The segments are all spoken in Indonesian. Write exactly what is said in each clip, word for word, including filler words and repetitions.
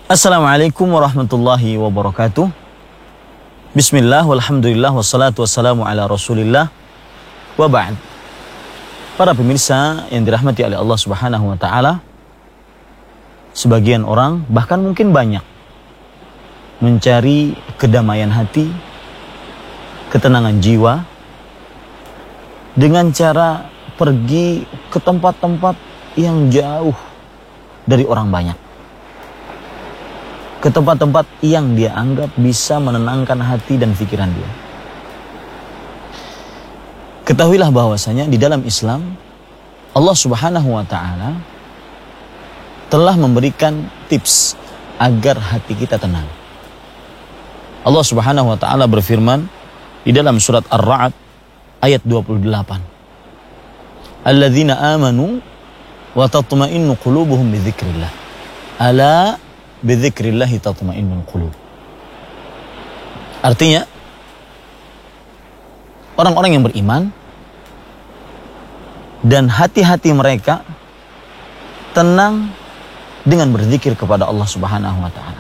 Assalamualaikum warahmatullahi wabarakatuh. Bismillah, walhamdulillah, wassalatu wassalamu ala rasulillah, wa ba'd. Para pemirsa yang dirahmati oleh Allah subhanahu wa ta'ala, sebagian orang, bahkan mungkin banyak, mencari kedamaian hati, ketenangan jiwa, dengan cara pergi ke tempat-tempat yang jauh dari orang banyak, ke tempat-tempat yang dia anggap bisa menenangkan hati dan pikiran dia. Ketahuilah bahwasanya di dalam Islam, Allah subhanahu wa ta'ala telah memberikan tips agar hati kita tenang. Allah subhanahu wa ta'ala berfirman di dalam surat Ar-Ra'd ayat dua puluh delapan. Alladzina amanu wa tatma'innu qulubuhum bi dzikrillah. Ala bidzikrillahi tatma'innul qulub. Artinya, orang-orang yang beriman dan hati-hati mereka tenang dengan berzikir kepada Allah Subhanahu wa taala.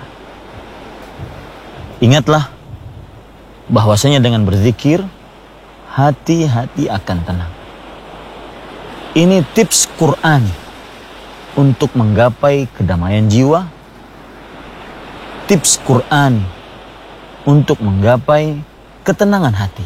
Ingatlah bahwasanya dengan berzikir hati-hati akan tenang. Ini tips Quran untuk menggapai kedamaian jiwa, tips Quran untuk menggapai ketenangan hati.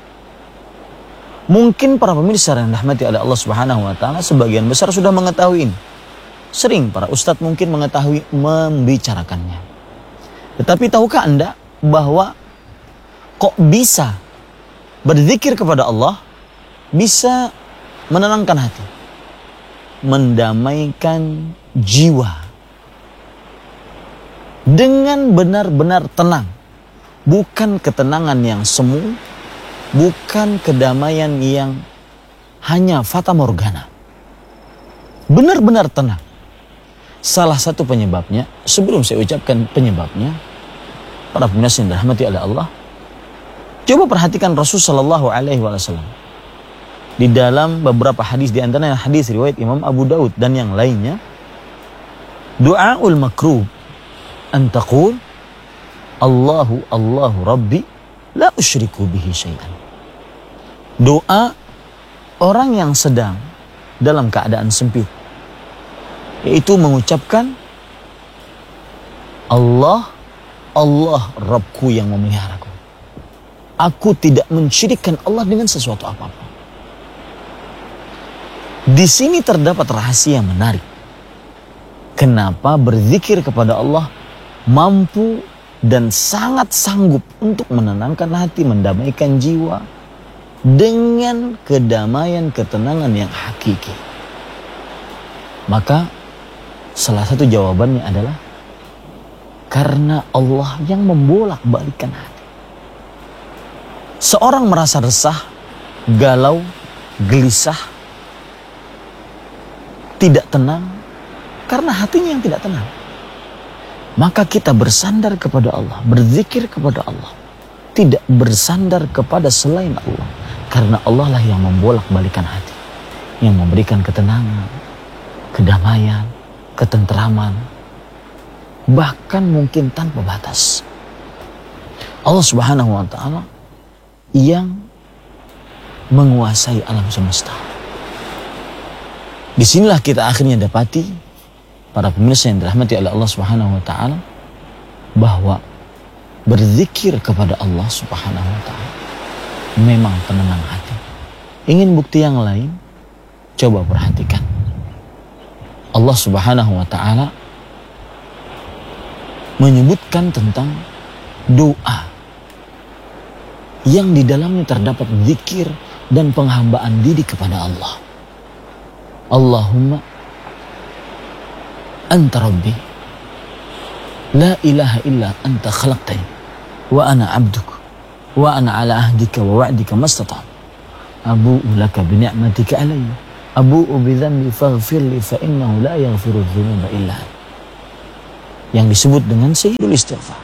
Mungkin para pemirsa yang dirahmati oleh Allah Subhanahu wa taala sebagian besar sudah mengetahui ini. Sering para ustadz mungkin mengetahui membicarakannya. Tetapi tahukah Anda bahwa kok bisa berzikir kepada Allah bisa menenangkan hati, mendamaikan jiwa, dengan benar-benar tenang. Bukan ketenangan yang semu, bukan kedamaian yang hanya fata morgana. Benar-benar tenang. Salah satu penyebabnya, sebelum saya ucapkan penyebabnya, para pemirsa yang dirahmati oleh Allah, coba perhatikan Rasul sallallahu alaihi wasallam di dalam beberapa hadis, di antaranya hadis riwayat Imam Abu Daud dan yang lainnya, du'aul makruh an taqul Allahu Allahu Rabbi la usyriku bihi syai'an. Doa orang yang sedang dalam keadaan sempit, yaitu mengucapkan Allah Allah Rabbku yang memeliharaku. Aku tidak mensyirikkan Allah dengan sesuatu apapun. Di sini terdapat rahasia menarik. Kenapa berzikir kepada Allah mampu dan sangat sanggup untuk menenangkan hati, mendamaikan jiwa dengan kedamaian, ketenangan yang hakiki. Maka salah satu jawabannya adalah karena Allah yang membolak-balikkan hati. Seorang merasa resah, galau, gelisah, tidak tenang karena hatinya yang tidak tenang. Maka kita bersandar kepada Allah, berzikir kepada Allah, tidak bersandar kepada selain Allah, karena Allah lah yang membolak-balikan hati, yang memberikan ketenangan, kedamaian, ketentraman, bahkan mungkin tanpa batas. Allah Subhanahu wa ta'ala yang menguasai alam semesta. Disinilah kita akhirnya dapati, para pemirsa yang dirahmati oleh Allah Subhanahu wa ta'ala, bahwa berzikir kepada Allah Subhanahu wa ta'ala memang penenang hati. Ingin bukti yang lain? Coba perhatikan. Allah Subhanahu wa ta'ala menyebutkan tentang doa yang di dalamnya terdapat zikir dan penghambaan diri kepada Allah. Allahumma anta rabbi la ilaha illa anta khalaqtani wa ana abduk wa ana ala ahdika wa wa'dika mastata'tu abu'u laka bi ni'matika alayya abu'u bi dhanbi faghfirli fa innahu la yaghfiru dhunuba illa anta, yang disebut dengan sayyidul istighfar.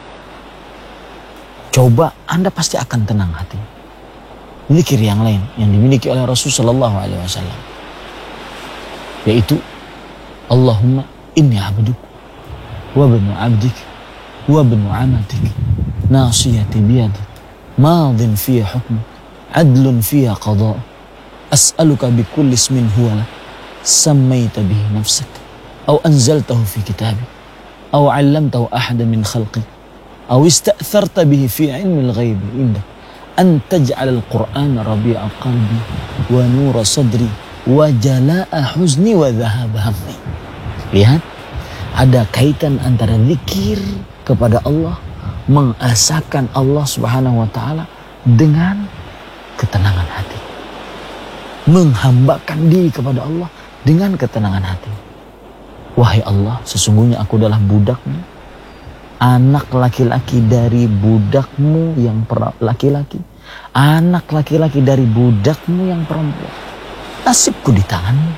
Coba Anda pasti akan tenang hati. Zikir yang lain yang dimiliki oleh Rasul sallallahu alaihi wasallam, yaitu Allahumma inni abduk wa ibnu abdik wa ibnu amatik nasiyati biyadi madin fiya hukmu adlun fiya qada as'aluka bikulli ismin huwa lak sammaita bihi nafsak aw anzaltahu fi kitabi aw 'allamtahu ahada min khalqik aw ista'tharta bihi fi 'ilmi al-ghaib indak an taj'al al-Qur'ana rabi'a qalbi wa nura sadri wa jala'a huzni wa dhahaba hammi. Lihat, ada kaitan antara zikir kepada Allah, mengasakan Allah Subhanahu wa taala dengan ketenangan hati. Menghambakan diri kepada Allah dengan ketenangan hati. Wahai Allah, sesungguhnya aku adalah budakmu, anak laki-laki dari budakmu yang laki-laki, anak laki-laki dari budakmu yang perempuan. Nasibku di tanganmu.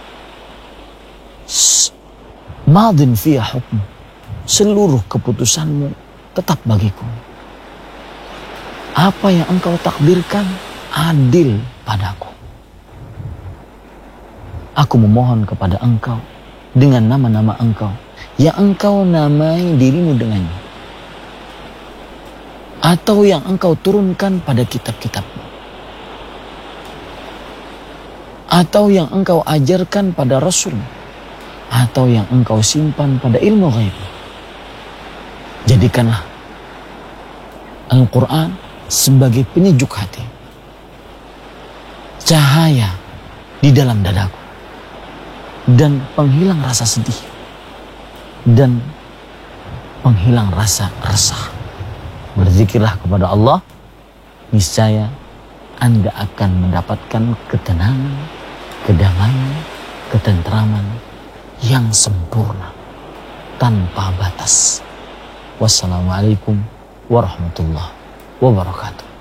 Madin fiya hukmu, seluruh keputusanmu tetap bagiku. Apa yang engkau takdirkan adil padaku. Aku memohon kepada engkau dengan nama-nama engkau yang engkau namai dirimu dengannya, atau yang engkau turunkan pada kitab-kitabmu, atau yang engkau ajarkan pada Rasulmu, atau yang engkau simpan pada ilmu ghaib. Jadikanlah Al-Quran sebagai penyejuk hati, cahaya di dalam dadaku, dan penghilang rasa sedih, dan penghilang rasa resah. Berzikirlah kepada Allah, niscaya Anda akan mendapatkan ketenangan, kedamaian, ketentraman yang sempurna tanpa batas. Wassalamualaikum warahmatullahi wabarakatuh.